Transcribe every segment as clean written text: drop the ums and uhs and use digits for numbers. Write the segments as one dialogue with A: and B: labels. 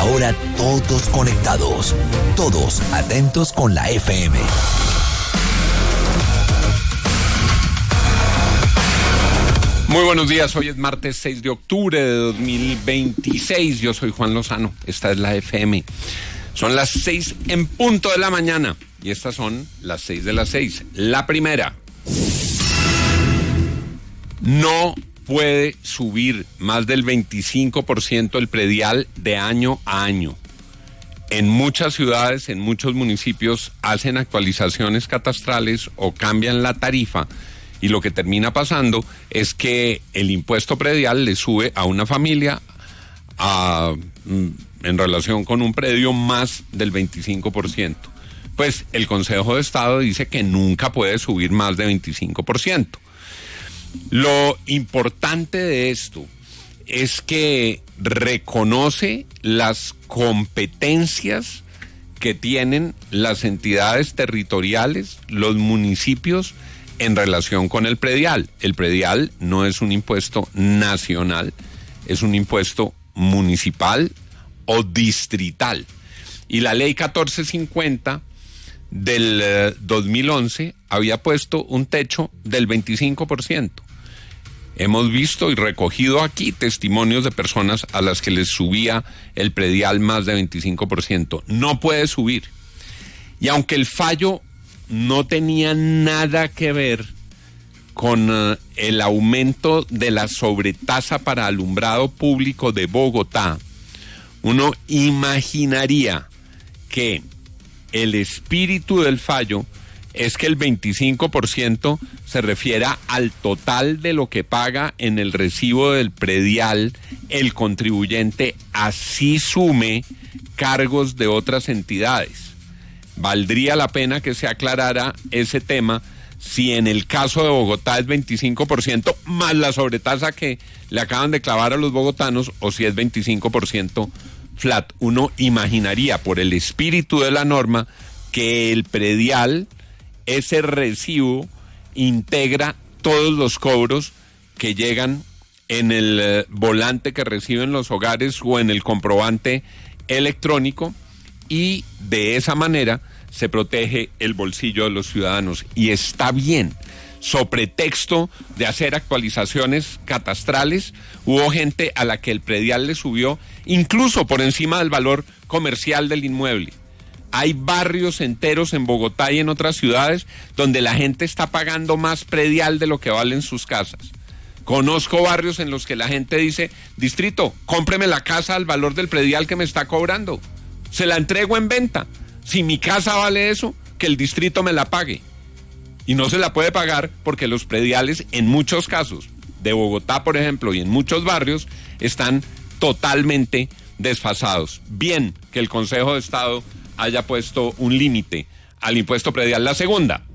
A: ahora todos conectados, todos atentos con la FM.
B: Muy buenos días, hoy es martes 6 de octubre de 2026, yo soy Juan Lozano, esta es la FM. Son las 6 en punto de la mañana y estas son las 6 de las 6. La primera, no puede subir más del 25% el predial de año a año. En muchas ciudades, en muchos municipios hacen actualizaciones catastrales o cambian la tarifa. Y lo que termina pasando es que el impuesto predial le sube a una familia en relación con un predio más del 25%. Pues el Consejo de Estado dice que nunca puede subir más de 25%. Lo importante de esto es que reconoce las competencias que tienen las entidades territoriales, los municipios, en relación con el predial. El predial no es un impuesto nacional, es un impuesto municipal o distrital. Y la ley 1450 del 2011 había puesto un techo del 25%. Hemos visto y recogido aquí testimonios de personas a las que les subía el predial más de 25%. No puede subir. Y aunque el fallo no tenía nada que ver con el aumento de la sobretasa para alumbrado público de Bogotá, uno imaginaría que el espíritu del fallo es que el 25% se refiera al total de lo que paga en el recibo del predial el contribuyente, así sume cargos de otras entidades. Valdría la pena que se aclarara ese tema si en el caso de Bogotá es 25% más la sobretasa que le acaban de clavar a los bogotanos o si es 25% flat. Uno imaginaría por el espíritu de la norma que el predial, ese recibo, integra todos los cobros que llegan en el volante que reciben los hogares o en el comprobante electrónico, y de esa manera se protege el bolsillo de los ciudadanos. Y está bien. Sobre pretexto de hacer actualizaciones catastrales, hubo gente a la que el predial le subió incluso por encima del valor comercial del inmueble. Hay barrios enteros en Bogotá y en otras ciudades donde la gente está pagando más predial de lo que valen sus casas. Conozco barrios en los que la gente dice: distrito, cómpreme la casa al valor del predial que me está cobrando. Se la entrego en venta. Si mi casa vale eso, que el distrito me la pague. Y no se la puede pagar porque los prediales, en muchos casos, de Bogotá, por ejemplo, y en muchos barrios, están totalmente desfasados. Bien que el Consejo de Estado haya puesto un límite al impuesto predial. La segunda,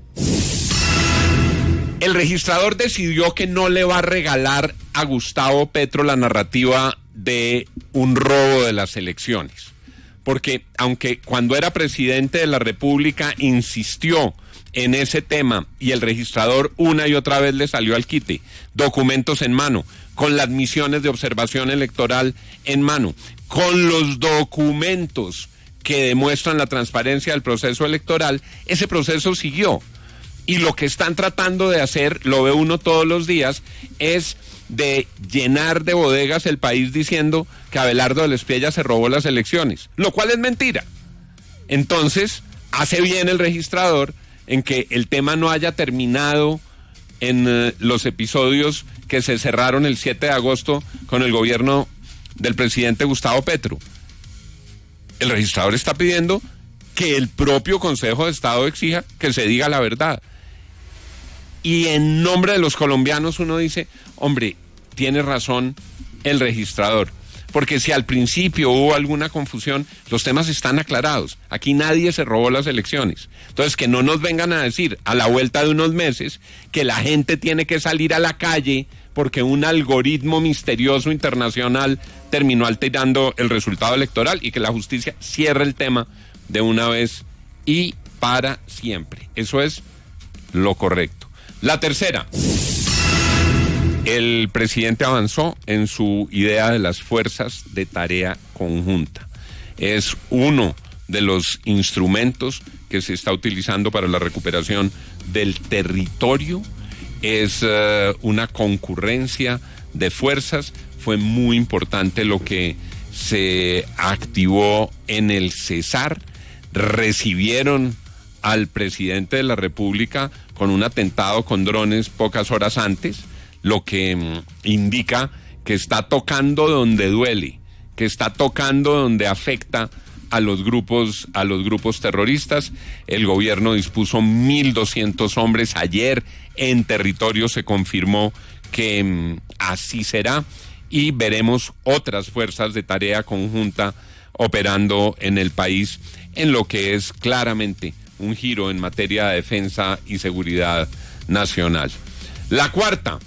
B: el registrador decidió que no le va a regalar a Gustavo Petro la narrativa de un robo de las elecciones. Porque aunque cuando era presidente de la República insistió en ese tema y el registrador una y otra vez le salió al quite, documentos en mano, con las misiones de observación electoral en mano, con los documentos que demuestran la transparencia del proceso electoral, ese proceso siguió. Y lo que están tratando de hacer, lo ve uno todos los días, es de llenar de bodegas el país diciendo que Abelardo del Espiella se robó las elecciones, lo cual es mentira. Entonces, hace bien el registrador en que el tema no haya terminado en los episodios que se cerraron el 7 de agosto con el gobierno del presidente Gustavo Petro. El registrador está pidiendo que el propio Consejo de Estado exija que se diga la verdad. Y en nombre de los colombianos uno dice, hombre, tiene razón el registrador, porque si al principio hubo alguna confusión, los temas están aclarados. Aquí nadie se robó las elecciones. Entonces, que no nos vengan a decir a la vuelta de unos meses que la gente tiene que salir a la calle porque un algoritmo misterioso internacional terminó alterando el resultado electoral y que la justicia cierre el tema de una vez y para siempre. Eso es lo correcto. La tercera, el presidente avanzó en su idea de las fuerzas de tarea conjunta. es uno de los instrumentos que se está utilizando para la recuperación del territorio. Es una concurrencia de fuerzas. Fue muy importante lo que se activó en el Cesar. Recibieron al presidente de la República con un atentado con drones pocas horas antes, lo que indica que está tocando donde duele, que está tocando donde afecta a los grupos terroristas. El gobierno dispuso 1.200 hombres. Ayer en territorio se confirmó que así será, y veremos otras fuerzas de tarea conjunta operando en el país en lo que es claramente un giro en materia de defensa y seguridad nacional. La cuarta.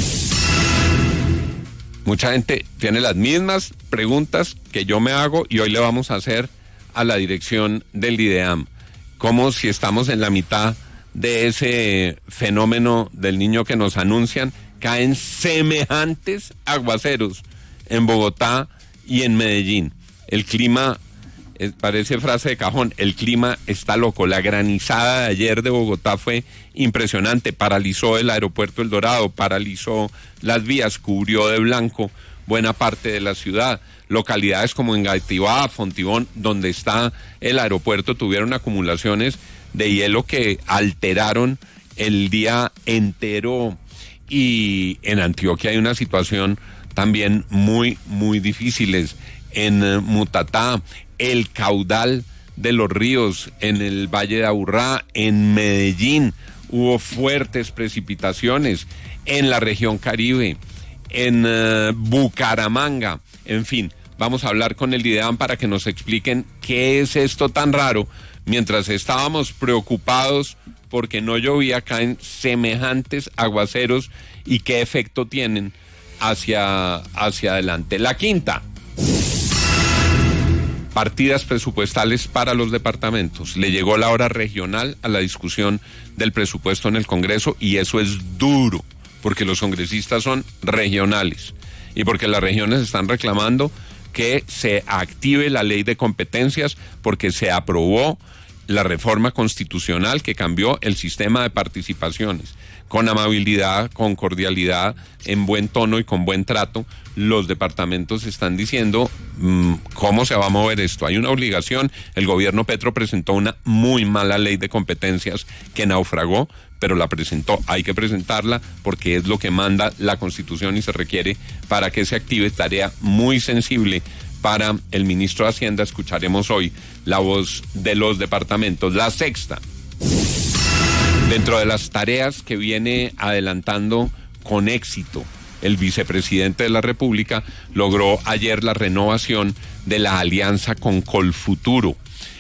B: Mucha gente tiene las mismas preguntas que yo me hago y hoy le vamos a hacer a la dirección del IDEAM. Como si estamos en la mitad de ese fenómeno del Niño que nos anuncian, caen semejantes aguaceros en Bogotá y en Medellín. El clima, parece frase de cajón, el clima está loco. La granizada de ayer de Bogotá fue impresionante, paralizó el aeropuerto El Dorado, paralizó las vías, cubrió de blanco buena parte de la ciudad. Localidades como Engativá, Fontibón, donde está el aeropuerto, tuvieron acumulaciones de hielo que alteraron el día entero. Y en Antioquia hay una situación también muy, muy difícil. En Mutatá, el caudal de los ríos, en el Valle de Aburrá, en Medellín, hubo fuertes precipitaciones, en la región Caribe, en Bucaramanga, en fin. Vamos a hablar con el IDEAM para que nos expliquen qué es esto tan raro. Mientras estábamos preocupados porque no llovía, caen semejantes aguaceros y qué efecto tienen hacia adelante. La quinta. Partidas presupuestales para los departamentos. Le llegó la hora regional a la discusión del presupuesto en el Congreso, y eso es duro, porque los congresistas son regionales y porque las regiones están reclamando que se active la ley de competencias, porque se aprobó la reforma constitucional que cambió el sistema de participaciones. Con amabilidad, con cordialidad, en buen tono y con buen trato, los departamentos están diciendo cómo se va a mover esto. Hay una obligación. El gobierno Petro presentó una muy mala ley de competencias que naufragó, pero la presentó. Hay que presentarla porque es lo que manda la Constitución y se requiere para que se active. Tarea muy sensible para el ministro de Hacienda. Escucharemos hoy la voz de los departamentos. La sexta. Dentro de las tareas que viene adelantando con éxito el vicepresidente de la República, logró ayer la renovación de la alianza con Colfuturo.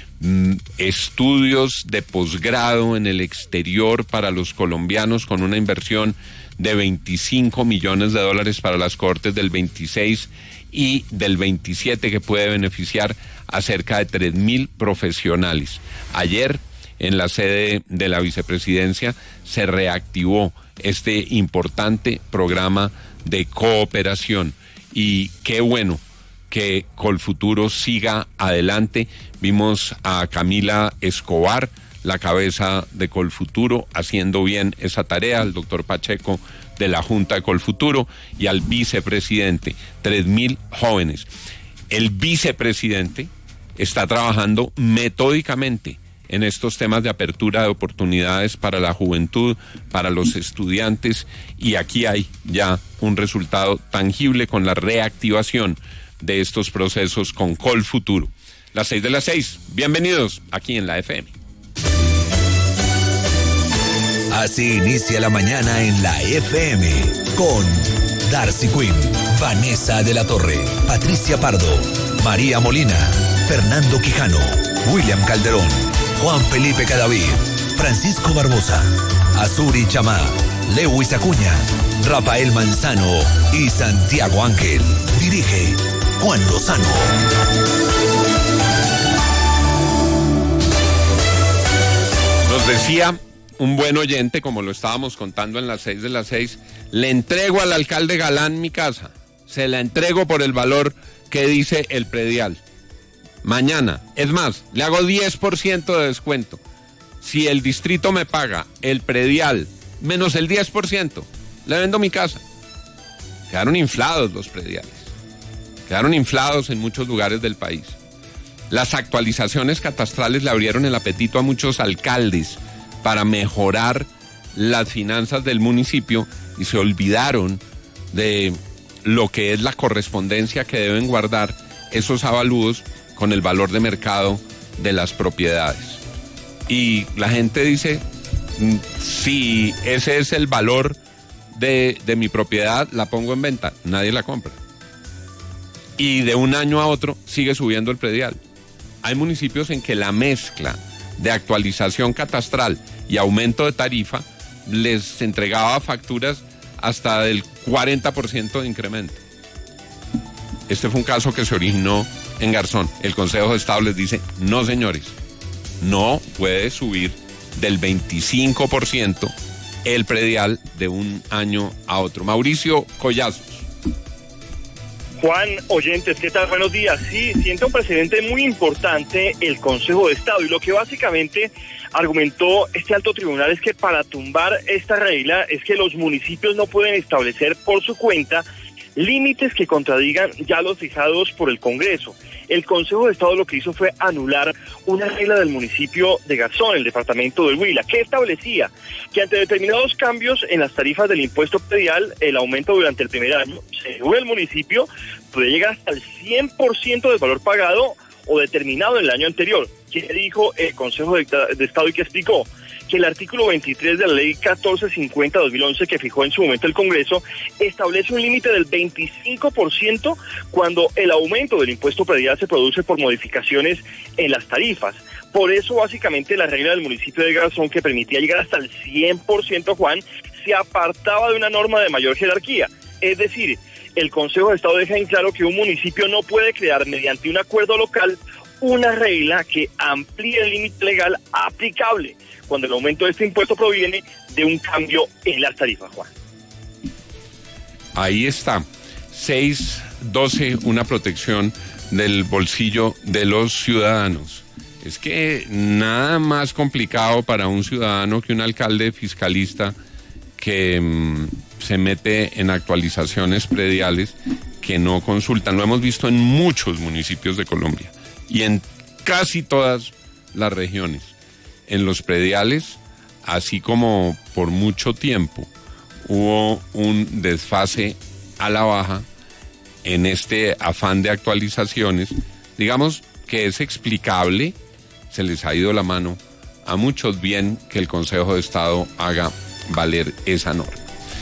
B: Estudios de posgrado en el exterior para los colombianos con una inversión de $25 millones para las cohortes del 26 y del 27, que puede beneficiar a cerca de 3.000 profesionales. Ayer, en la sede de la vicepresidencia, se reactivó este importante programa de cooperación, y qué bueno que Colfuturo siga adelante. Vimos a Camila Escobar, la cabeza de Colfuturo, haciendo bien esa tarea, al doctor Pacheco de la Junta de Colfuturo y al vicepresidente. 3.000 jóvenes. El vicepresidente está trabajando metódicamente en estos temas de apertura de oportunidades para la juventud, para los estudiantes, y aquí hay ya un resultado tangible con la reactivación de estos procesos con Colfuturo. Las 6:06, bienvenidos aquí en la FM.
A: Así inicia la mañana en la FM con Darcy Quinn, Vanessa de la Torre, Patricia Pardo, María Molina, Fernando Quijano, William Calderón, Juan Felipe Cadavid, Francisco Barbosa, Azuri Chamá, Lewis Acuña, Rafael Manzano y Santiago Ángel. Dirige Juan Lozano.
B: Nos decía un buen oyente, como lo estábamos contando en las 6:06, le entrego al alcalde Galán mi casa, se la entrego por el valor que dice el predial. mañana, es más, le hago 10% de descuento. Si el distrito me paga el predial menos el 10%, le vendo mi casa. Quedaron inflados los prediales. Quedaron inflados en muchos lugares del país. Las actualizaciones catastrales le abrieron el apetito a muchos alcaldes para mejorar las finanzas del municipio y se olvidaron de lo que es la correspondencia que deben guardar esos avalúos con el valor de mercado de las propiedades. Y la gente dice, si ese es el valor de mi propiedad, la pongo en venta, nadie la compra. Y de un año a otro sigue subiendo el predial. Hay municipios en que la mezcla de actualización catastral y aumento de tarifa les entregaba facturas hasta del 40% de incremento. Este fue un caso que se originó en Garzón. El Consejo de Estado les dice, no señores, no puede subir del 25% el predial de un año a otro. Mauricio Collazos.
C: Juan, oyentes, ¿qué tal? Buenos días. Sí, sienta un precedente muy importante el Consejo de Estado, y lo que básicamente argumentó este alto tribunal es que para tumbar esta regla es que los municipios no pueden establecer por su cuenta límites que contradigan ya los fijados por el Congreso. El Consejo de Estado lo que hizo fue anular una regla del municipio de Garzón, el departamento del Huila, que establecía que ante determinados cambios en las tarifas del impuesto predial, el aumento durante el primer año, según el municipio, puede llegar hasta el 100% del valor pagado o determinado en el año anterior. ¿Qué dijo el Consejo de Estado y qué explicó? Que el artículo 23 de la ley 1450-2011 que fijó en su momento el Congreso establece un límite del 25% cuando el aumento del impuesto predial se produce por modificaciones en las tarifas. Por eso básicamente la regla del municipio de Garzón, que permitía llegar hasta el 100%, Juan, se apartaba de una norma de mayor jerarquía. Es decir, el Consejo de Estado deja en claro que un municipio no puede crear mediante un acuerdo local una regla que amplíe el límite legal aplicable cuando el aumento de este impuesto proviene de un cambio en las tarifas, Juan.
B: Ahí está. 612, una protección del bolsillo de los ciudadanos. Es que nada más complicado para un ciudadano que un alcalde fiscalista que se mete en actualizaciones prediales que no consultan. Lo hemos visto en muchos municipios de Colombia y en casi todas las regiones. En los prediales, así como por mucho tiempo hubo un desfase a la baja en este afán de actualizaciones, digamos que es explicable, se les ha ido la mano a muchos, bien que el Consejo de Estado haga valer esa norma.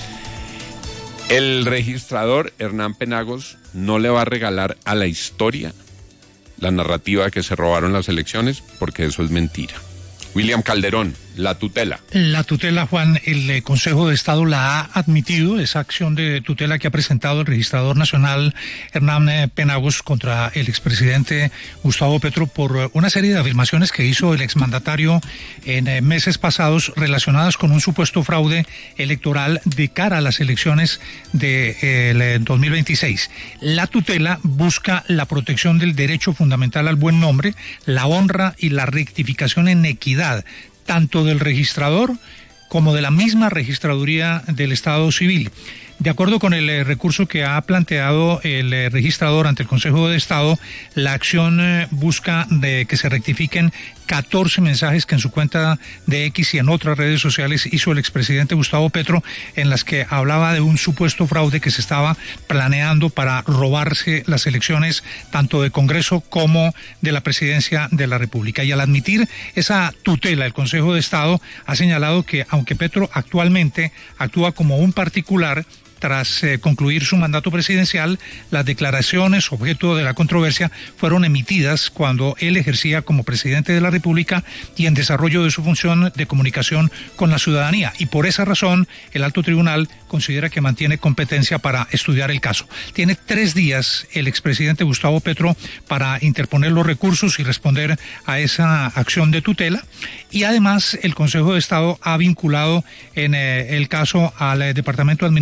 B: El registrador Hernán Penagos no le va a regalar a la historia la narrativa de que se robaron las elecciones, porque eso es mentira. William Calderón, la tutela.
D: La tutela, Juan, el Consejo de Estado la ha admitido, esa acción de tutela que ha presentado el registrador nacional Hernán Penagos contra el expresidente Gustavo Petro por una serie de afirmaciones que hizo el exmandatario en meses pasados relacionadas con un supuesto fraude electoral de cara a las elecciones del 2026. La tutela busca la protección del derecho fundamental al buen nombre, la honra y la rectificación en equidad, tanto del registrador como de la misma registraduría del Estado Civil. De acuerdo con el recurso que ha planteado el registrador ante el Consejo de Estado, la acción busca de que se rectifiquen 14 mensajes que en su cuenta de X y en otras redes sociales hizo el expresidente Gustavo Petro, en las que hablaba de un supuesto fraude que se estaba planeando para robarse las elecciones tanto de Congreso como de la presidencia de la República. Y al admitir esa tutela, el Consejo de Estado ha señalado que aunque Petro actualmente actúa como un particular, tras concluir su mandato presidencial, las declaraciones objeto de la controversia fueron emitidas cuando él ejercía como presidente de la República y en desarrollo de su función de comunicación con la ciudadanía. Y por esa razón, el alto tribunal considera que mantiene competencia para estudiar el caso. Tiene 3 días el expresidente Gustavo Petro para interponer los recursos y responder a esa acción de tutela. Y además, el Consejo de Estado ha vinculado en el caso al Departamento Administrativo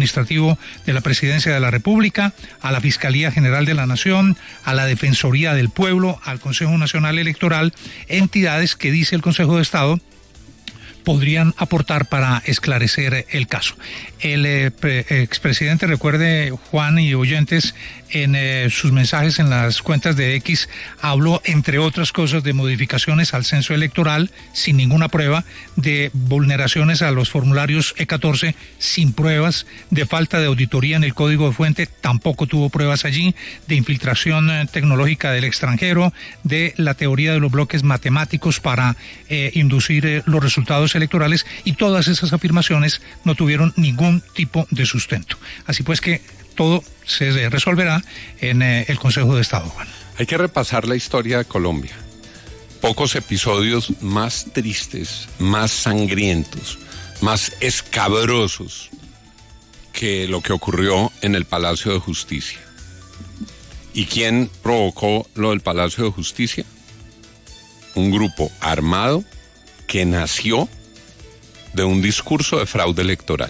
D: Ejecutivo de la Presidencia de la República, a la Fiscalía General de la Nación, a la Defensoría del Pueblo, al Consejo Nacional Electoral, entidades que dice el Consejo de Estado podrían aportar para esclarecer el caso. El expresidente, recuerde, Juan y oyentes, en sus mensajes en las cuentas de X, habló, entre otras cosas, de modificaciones al censo electoral sin ninguna prueba, de vulneraciones a los formularios E14 sin pruebas, de falta de auditoría en el código de fuente, tampoco tuvo pruebas allí, de infiltración tecnológica del extranjero, de la teoría de los bloques matemáticos para inducir los resultados electorales, y todas esas afirmaciones no tuvieron ningún tipo de sustento. Así pues que todo se resolverá en el Consejo de Estado, Juan.
B: Hay que repasar la historia de Colombia. Pocos episodios más tristes, más sangrientos, más escabrosos que lo que ocurrió en el Palacio de Justicia. ¿Y quién provocó lo del Palacio de Justicia? Un grupo armado que nació de un discurso de fraude electoral.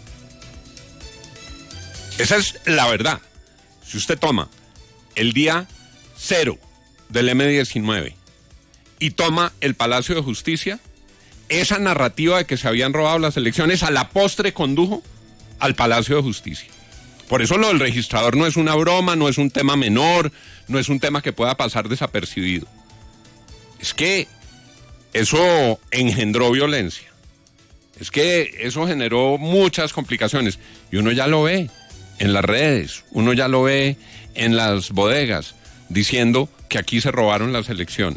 B: Esa es la verdad. Si usted toma el día 0 del M-19 y toma el Palacio de Justicia, esa narrativa de que se habían robado las elecciones a la postre condujo al Palacio de Justicia. Por eso lo del registrador no es una broma, no es un tema menor, no es un tema que pueda pasar desapercibido. Es que eso engendró violencia. Es que eso generó muchas complicaciones. Y uno ya lo ve en las redes, uno ya lo ve en las bodegas, diciendo que aquí se robaron las elecciones.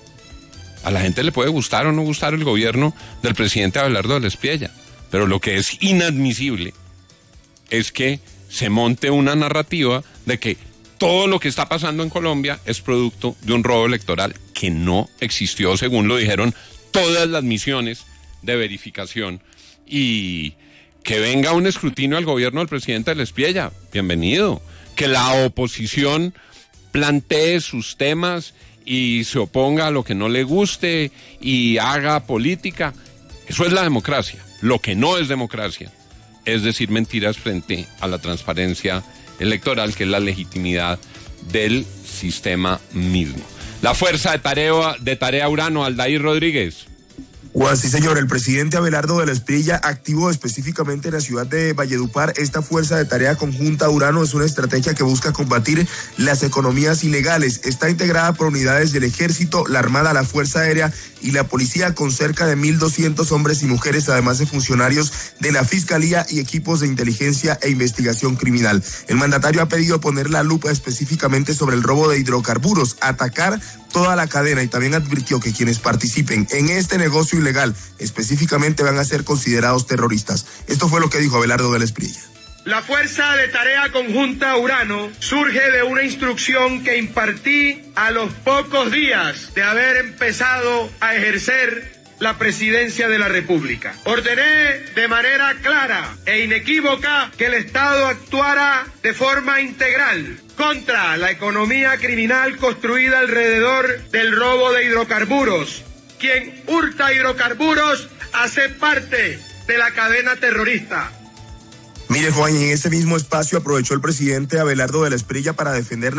B: A la gente le puede gustar o no gustar el gobierno del presidente Abelardo del Espriella, pero lo que es inadmisible es que se monte una narrativa de que todo lo que está pasando en Colombia es producto de un robo electoral que no existió, según lo dijeron todas las misiones de verificación. Y que venga un escrutinio al gobierno del presidente del Espriella, bienvenido. Que la oposición plantee sus temas y se oponga a lo que no le guste y haga política. Eso es la democracia. Lo que no es democracia es decir mentiras frente a la transparencia electoral, que es la legitimidad del sistema mismo. La fuerza de tarea Urano, Aldair Rodríguez.
E: Juan, sí señor, el presidente Abelardo del Espriella activó específicamente en la ciudad de Valledupar esta fuerza de tarea conjunta Urano. Es una estrategia que busca combatir las economías ilegales. Está integrada por unidades del Ejército, la Armada, la Fuerza Aérea y la Policía, con cerca de 1.200 hombres y mujeres, además de funcionarios de la Fiscalía y equipos de inteligencia e investigación criminal. El mandatario ha pedido poner la lupa específicamente sobre el robo de hidrocarburos, atacar toda la cadena, y también advirtió que quienes participen en este negocio ilegal específicamente van a ser considerados terroristas. Esto fue lo que dijo Abelardo del Espriella.
F: La Fuerza de Tarea Conjunta Urano surge de una instrucción que impartí a los pocos días de haber empezado a ejercer la presidencia de la República. Ordené de manera clara e inequívoca que el Estado actuara de forma integral contra la economía criminal construida alrededor del robo de hidrocarburos. Quien hurta hidrocarburos hace parte de la cadena terrorista.
E: Mire, Juan, en ese mismo espacio aprovechó el presidente Abelardo del Espriella para defender